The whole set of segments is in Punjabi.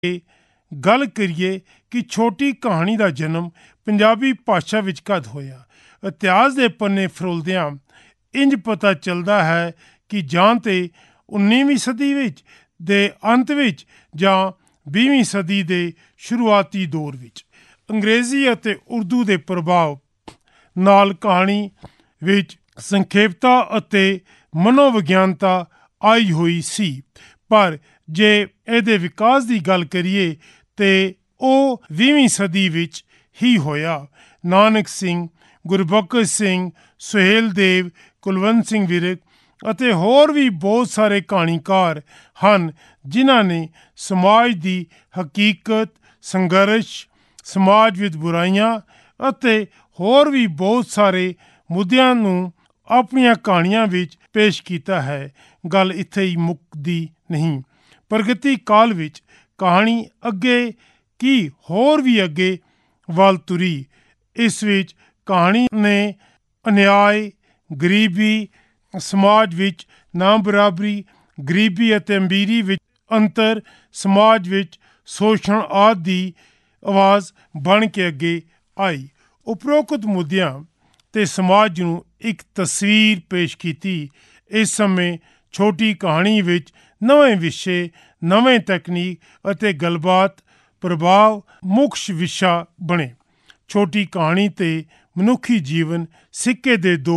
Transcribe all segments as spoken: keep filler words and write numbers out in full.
ਗੱਲ ਕਰੀਏ ਕਿ ਛੋਟੀ ਕਹਾਣੀ ਦਾ ਜਨਮ ਪੰਜਾਬੀ ਭਾਸ਼ਾ ਵਿੱਚ ਕਦ ਹੋਇਆ। ਇਤਿਹਾਸ ਦੇ ਪੰਨੇ ਫਰੋਲਦਿਆਂ ਇੰਜ ਪਤਾ ਚੱਲਦਾ ਹੈ ਕਿ ਜਾਂ ਤਾਂ ਉੱਨੀਵੀਂ ਸਦੀ ਵਿੱਚ ਦੇ ਅੰਤ ਵਿੱਚ ਜਾਂ ਵੀਹਵੀਂ ਸਦੀ ਦੇ ਸ਼ੁਰੂਆਤੀ ਦੌਰ ਵਿੱਚ ਅੰਗਰੇਜ਼ੀ ਅਤੇ ਉਰਦੂ ਦੇ ਪ੍ਰਭਾਵ ਨਾਲ ਕਹਾਣੀ ਵਿੱਚ ਸੰਖੇਪਤਾ ਅਤੇ ਮਨੋਵਿਗਿਆਨਤਾ ਆਈ ਹੋਈ ਸੀ। ਪਰ ਜੇ ਇਹਦੇ ਵਿਕਾਸ ਦੀ ਗੱਲ ਕਰੀਏ ਤਾਂ ਉਹ ਵੀਹਵੀਂ ਸਦੀ ਵਿੱਚ ਹੀ ਹੋਇਆ। ਨਾਨਕ ਸਿੰਘ, ਗੁਰਬਖਸ਼ ਸਿੰਘ, ਸੁਹੇਲ ਦੇਵ, ਕੁਲਵੰਤ ਸਿੰਘ ਵਿਰਕ ਅਤੇ ਹੋਰ ਵੀ ਬਹੁਤ ਸਾਰੇ ਕਹਾਣੀਕਾਰ ਹਨ ਜਿਨ੍ਹਾਂ ਨੇ ਸਮਾਜ ਦੀ ਹਕੀਕਤ, ਸੰਘਰਸ਼, ਸਮਾਜ ਵਿੱਚ ਬੁਰਾਈਆਂ ਅਤੇ ਹੋਰ ਵੀ ਬਹੁਤ ਸਾਰੇ ਮੁੱਦਿਆਂ ਨੂੰ ਆਪਣੀਆਂ ਕਹਾਣੀਆਂ ਵਿੱਚ ਪੇਸ਼ ਕੀਤਾ ਹੈ। ਗੱਲ ਇੱਥੇ ਹੀ ਮੁੱਕਦੀ ਨਹੀਂ। ਪ੍ਰਗਤੀ ਕਾਲ ਵਿੱਚ ਕਹਾਣੀ ਅੱਗੇ ਕੀ ਹੋਰ ਵੀ ਅੱਗੇ ਵੱਲ ਤੁਰੀ। ਇਸ ਵਿੱਚ ਕਹਾਣੀ ਨੇ ਅਨਿਆਏ, ਗਰੀਬੀ, ਸਮਾਜ ਵਿੱਚ ਨਾ ਬਰਾਬਰੀ, ਗਰੀਬੀ ਅਤੇ ਅਮੀਰੀ ਵਿੱਚ ਅੰਤਰ, ਸਮਾਜ ਵਿੱਚ ਸ਼ੋਸ਼ਣ ਆਦਿ ਦੀ ਆਵਾਜ਼ ਬਣ ਕੇ ਅੱਗੇ ਆਈ। ਉਪਰੋਕਤ ਮੁੱਦਿਆਂ ਤੇ ਸਮਾਜ ਨੂੰ ਇੱਕ ਤਸਵੀਰ ਪੇਸ਼ ਕੀਤੀ। ਇਸ ਸਮੇਂ ਛੋਟੀ ਕਹਾਣੀ ਵਿੱਚ ਨਵੇਂ ਵਿਸ਼ੇ, ਨਵੇਂ ਤਕਨੀਕ ਅਤੇ ਗੱਲਬਾਤ ਪ੍ਰਭਾਵ ਮੁੱਖ ਵਿਸ਼ਾ ਬਣੇ। ਛੋਟੀ ਕਹਾਣੀ ਤੇ ਮਨੁੱਖੀ ਜੀਵਨ ਸਿੱਕੇ ਦੇ ਦੋ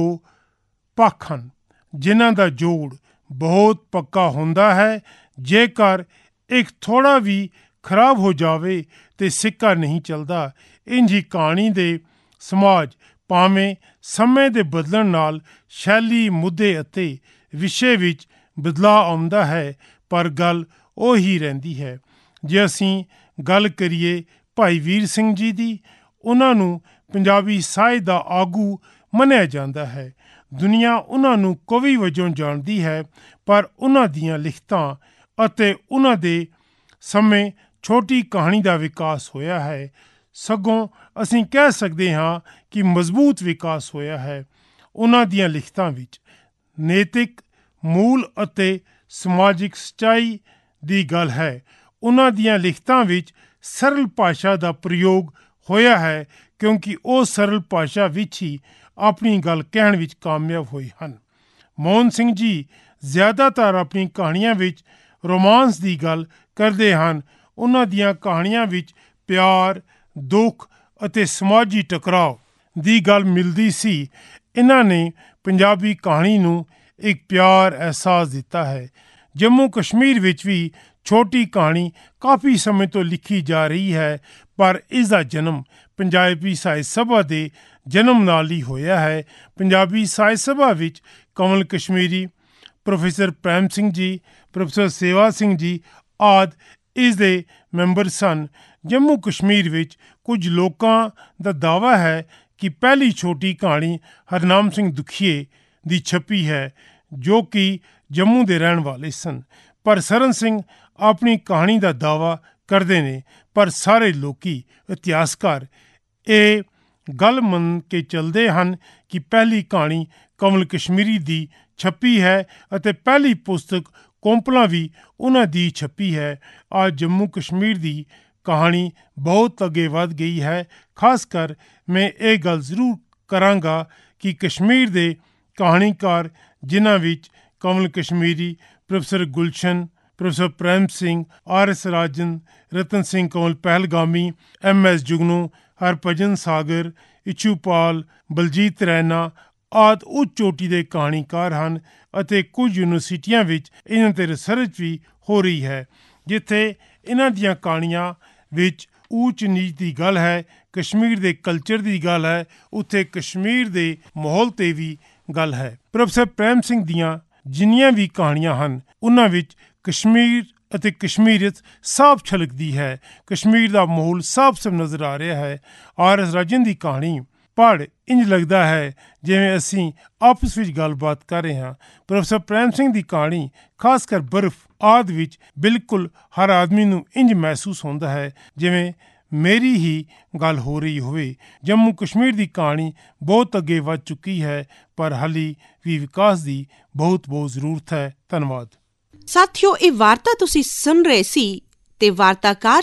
ਪੱਖ ਹਨ ਜਿਨ੍ਹਾਂ ਦਾ ਜੋੜ ਬਹੁਤ ਪੱਕਾ ਹੁੰਦਾ ਹੈ। ਜੇਕਰ ਇੱਕ ਥੋੜ੍ਹਾ ਵੀ ਖਰਾਬ ਹੋ ਜਾਵੇ ਤੇ ਸਿੱਕਾ ਨਹੀਂ ਚੱਲਦਾ। ਇੰਝ ਹੀ ਕਹਾਣੀ ਦੇ ਸਮਾਜ ਭਾਵੇਂ ਸਮੇਂ ਦੇ ਬਦਲਣ ਨਾਲ ਸ਼ੈਲੀ, ਮੁੱਦੇ ਅਤੇ ਵਿਸ਼ੇ ਵਿੱਚ ਬਦਲਾਅ ਆਉਂਦਾ ਹੈ ਪਰ ਗੱਲ ਉਹੀ ਰਹਿੰਦੀ ਹੈ। ਜੇ ਅਸੀਂ ਗੱਲ ਕਰੀਏ ਭਾਈ ਵੀਰ ਸਿੰਘ ਜੀ ਦੀ, ਉਹਨਾਂ ਨੂੰ ਪੰਜਾਬੀ ਸਾਹਿਤ ਦਾ ਆਗੂ ਮੰਨਿਆ ਜਾਂਦਾ ਹੈ। ਦੁਨੀਆ ਉਹਨਾਂ ਨੂੰ ਕਵੀ ਵਜੋਂ ਜਾਣਦੀ ਹੈ ਪਰ ਉਹਨਾਂ ਦੀਆਂ ਲਿਖਤਾਂ ਅਤੇ ਉਹਨਾਂ ਦੇ ਸਮੇਂ ਛੋਟੀ ਕਹਾਣੀ ਦਾ ਵਿਕਾਸ ਹੋਇਆ ਹੈ। ਸਗੋਂ ਅਸੀਂ ਕਹਿ ਸਕਦੇ ਹਾਂ ਕਿ ਮਜ਼ਬੂਤ ਵਿਕਾਸ ਹੋਇਆ ਹੈ। ਉਹਨਾਂ ਦੀਆਂ ਲਿਖਤਾਂ ਵਿੱਚ ਨੈਤਿਕ ਮੂਲ ਅਤੇ ਸਮਾਜਿਕ ਸੱਚਾਈ ਦੀ ਗੱਲ ਹੈ। ਉਹਨਾਂ ਦੀਆਂ ਲਿਖਤਾਂ ਵਿੱਚ ਸਰਲ ਭਾਸ਼ਾ ਦਾ ਪ੍ਰਯੋਗ ਹੋਇਆ ਹੈ ਕਿਉਂਕਿ ਉਹ ਸਰਲ ਭਾਸ਼ਾ ਵਿੱਚ ਹੀ ਆਪਣੀ ਗੱਲ ਕਹਿਣ ਵਿੱਚ ਕਾਮਯਾਬ ਹੋਏ ਹਨ। ਮੋਹਨ ਸਿੰਘ ਜੀ ਜ਼ਿਆਦਾਤਰ ਆਪਣੀ ਕਹਾਣੀਆਂ ਵਿੱਚ ਰੋਮਾਂਸ ਦੀ ਗੱਲ ਕਰਦੇ ਹਨ। ਉਹਨਾਂ ਦੀਆਂ ਕਹਾਣੀਆਂ ਵਿੱਚ ਪਿਆਰ, ਦੁੱਖ ਅਤੇ ਸਮਾਜੀ ਟਕਰਾਅ ਦੀ ਗੱਲ ਮਿਲਦੀ ਸੀ। ਇਹਨਾਂ ਨੇ ਪੰਜਾਬੀ ਕਹਾਣੀ ਨੂੰ ਇੱਕ ਪਿਆਰ ਅਹਿਸਾਸ ਦਿੱਤਾ ਹੈ। ਜੰਮੂ ਕਸ਼ਮੀਰ ਵਿੱਚ ਵੀ ਛੋਟੀ ਕਹਾਣੀ ਕਾਫੀ ਸਮੇਂ ਤੋਂ ਲਿਖੀ ਜਾ ਰਹੀ ਹੈ ਪਰ ਇਸ ਦਾ ਜਨਮ ਪੰਜਾਬੀ ਸਾਹਿਤ ਸਭਾ ਦੇ ਜਨਮ ਨਾਲ ਹੀ ਹੋਇਆ ਹੈ। ਪੰਜਾਬੀ ਸਾਹਿਤ ਸਭਾ ਵਿੱਚ ਕਮਲ ਕਸ਼ਮੀਰੀ, ਪ੍ਰੋਫੈਸਰ ਪ੍ਰੇਮ ਸਿੰਘ ਜੀ, ਪ੍ਰੋਫੈਸਰ ਸੇਵਾ ਸਿੰਘ ਜੀ ਆਦਿ ਇਸ ਦੇ ਮੈਂਬਰ ਸਨ। ਜੰਮੂ ਕਸ਼ਮੀਰ ਵਿੱਚ ਕੁਝ ਲੋਕਾਂ ਦਾ ਦਾਅਵਾ ਹੈ ਕਿ ਪਹਿਲੀ ਛੋਟੀ ਕਹਾਣੀ ਹਰਨਾਮ ਸਿੰਘ ਦੁਖੀਏ ਦੀ ਛਪੀ ਹੈ ਜੋ ਕਿ ਜੰਮੂ ਦੇ ਰਹਿਣ ਵਾਲੇ ਸਨ। ਪਰ ਸਰਨ ਸਿੰਘ ਆਪਣੀ ਕਹਾਣੀ ਦਾ ਦਾਅਵਾ ਕਰਦੇ ਨੇ ਪਰ ਸਾਰੇ ਲੋਕੀ ਇਤਿਹਾਸਕਾਰ ਇਹ ਗੱਲ ਮੰਨ ਕੇ ਚੱਲਦੇ ਹਨ ਕਿ ਪਹਿਲੀ ਕਹਾਣੀ ਕਮਲ ਕਸ਼ਮੀਰੀ ਦੀ ਛਪੀ ਹੈ ਅਤੇ ਪਹਿਲੀ ਪੁਸਤਕ ਕੋਂਪਲਾ ਵੀ ਉਹਨਾਂ ਦੀ ਛਪੀ ਹੈ। ਅੱਜ ਜੰਮੂ ਕਸ਼ਮੀਰ ਦੀ ਕਹਾਣੀ ਬਹੁਤ ਅੱਗੇ ਵੱਧ ਗਈ ਹੈ। ਖਾਸ ਕਰ ਮੈਂ ਇਹ ਗੱਲ ਜ਼ਰੂਰ ਕਰਾਂਗਾ ਕਿ ਕਸ਼ਮੀਰ ਦੇ ਕਹਾਣੀਕਾਰ ਜਿਨ੍ਹਾਂ ਵਿੱਚ ਕਮਲ Kashmiri, professor Gulshan, professor Prem Singh, R S ਰਾਜਨ, ਰਤਨ ਸਿੰਘ ਕੰਵਲ ਪਹਿਲਗਾਮੀ, ਐਮ ਐਸ ਜੁਗਨੂ, ਹਰਭਜਨ ਸਾਗਰ, ਇਛੂਪਾਲ, ਬਲਜੀਤ ਰੈਨਾ ਆਦਿ ਉੱਚ ਚੋਟੀ ਦੇ ਕਹਾਣੀਕਾਰ ਹਨ ਅਤੇ ਕੁਝ ਯੂਨੀਵਰਸਿਟੀਆਂ ਵਿੱਚ ਇਹਨਾਂ 'ਤੇ ਰਿਸਰਚ ਵੀ ਹੋ ਰਹੀ ਹੈ। ਜਿੱਥੇ ਇਹਨਾਂ ਦੀਆਂ ਕਹਾਣੀਆਂ ਵਿੱਚ ਊਚ ਨੀਚ ਦੀ ਗੱਲ ਹੈ, ਕਸ਼ਮੀਰ ਦੇ ਕਲਚਰ ਦੀ ਗੱਲ ਹੈ, ਉੱਥੇ ਕਸ਼ਮੀਰ ਦੇ ਮਾਹੌਲ 'ਤੇ ਵੀ ਗੱਲ ਹੈ। ਪ੍ਰੋਫੈਸਰ ਪ੍ਰੇਮ ਸਿੰਘ ਦੀਆਂ ਜਿੰਨੀਆਂ ਵੀ ਕਹਾਣੀਆਂ ਹਨ ਉਹਨਾਂ ਵਿੱਚ ਕਸ਼ਮੀਰ ਅਤੇ ਕਸ਼ਮੀਰੀਅਤ ਸਾਫ਼ ਝਲਕਦੀ ਹੈ। ਕਸ਼ਮੀਰ ਦਾ ਮਾਹੌਲ ਸਾਫ਼ ਸਾਫ਼ ਨਜ਼ਰ ਆ ਰਿਹਾ ਹੈ। ਆਰ ਐਸ ਰਾਜਨ ਦੀ ਕਹਾਣੀ ਪੜ੍ਹ ਇੰਝ ਲੱਗਦਾ ਹੈ ਜਿਵੇਂ ਅਸੀਂ ਆਪਸ ਵਿੱਚ ਗੱਲਬਾਤ ਕਰ ਰਹੇ ਹਾਂ। ਪ੍ਰੋਫੈਸਰ ਪ੍ਰੇਮ ਸਿੰਘ ਦੀ ਕਹਾਣੀ ਖਾਸ ਕਰ ਬਰਫ਼ ਆਦਿ ਵਿੱਚ ਬਿਲਕੁਲ ਹਰ ਆਦਮੀ ਨੂੰ ਇੰਝ ਮਹਿਸੂਸ ਹੁੰਦਾ ਹੈ ਜਿਵੇਂ ਮੇਰੀ ਹੀ ਗੱਲ ਹੋ ਰਹੀ ਹੋਵੇ। ਜੰਮੂ ਕਸ਼ਮੀਰ ਦੀ ਕਹਾਣੀ ਬਹੁਤ ਅੱਗੇ ਵੱਧ ਚੁੱਕੀ ਹੈ ਪਰ ਹਾਲੇ ਵੀ ਵਿਕਾਸ ਦੀ ਬਹੁਤ ਬਹੁਤ ਜ਼ਰੂਰਤ ਹੈ। ਧੰਨਵਾਦ। ਸਾਥੀਓ, ਇਹ ਵਾਰਤਾ ਤੁਸੀਂ ਸੁਣ ਰਹੇ ਸੀ ਤੇ ਵਾਰਤਾਕਾਰ